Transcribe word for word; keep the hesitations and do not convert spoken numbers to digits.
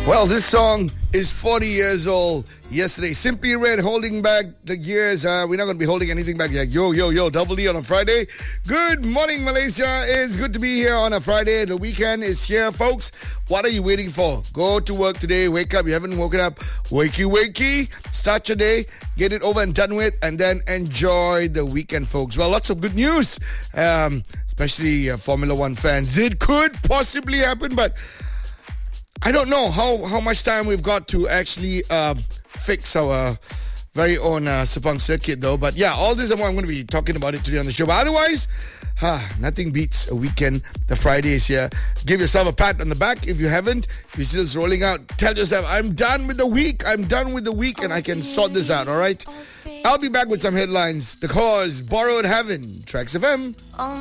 Well, this song is forty years old. Yesterday, Simply Red, holding back the gears. Uh, we're not going to be holding anything back yet. Yo, yo, yo, Double D on a Friday. Good morning, Malaysia. It's good to be here on a Friday. The weekend is here, folks. What are you waiting for? Go to work today. Wake up. You haven't woken up. Wakey, wakey. Start your day. Get it over and done with. And then enjoy the weekend, folks. Well, lots of good news. Um, especially uh, Formula One fans. It could possibly happen, but I don't know how, how much time we've got to actually uh, fix our very own uh, Sepang circuit, though. But yeah, all this and more, I'm going to be talking about it today on the show. But otherwise, huh, nothing beats a weekend. The Friday is here. Give yourself a pat on the back if you haven't. If you're still rolling out, tell yourself, I'm done with the week. I'm done with the week and I can sort this out, all right? I'll be back with some headlines. The Cause, Borrowed Heaven, Tracks F M.